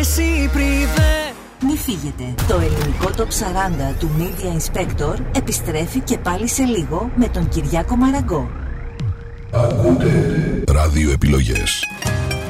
Μη φύγετε. Το ελληνικό Top 40 του Media Inspector επιστρέφει και πάλι σε λίγο με τον Κυριάκο Μαραγκό. Ακούτε ραδιοεπιλογές.